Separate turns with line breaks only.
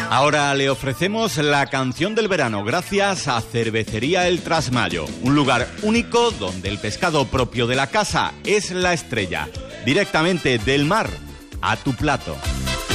Ahora le ofrecemos la canción del verano gracias a Cervecería El Trasmayo, un lugar único donde el pescado propio de la casa es la estrella, directamente del mar a tu plato.